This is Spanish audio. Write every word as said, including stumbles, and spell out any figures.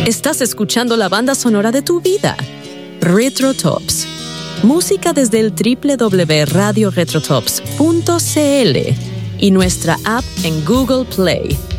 Estás escuchando la banda sonora de tu vida, Retrotops. Música desde el doble u doble u doble u punto radio retrotops punto c l y nuestra app en Google Play.